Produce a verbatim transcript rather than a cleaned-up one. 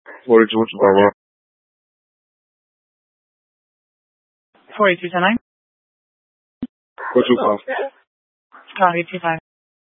four eight two Bravo. four eight two ten nine. four two five. Copy two five.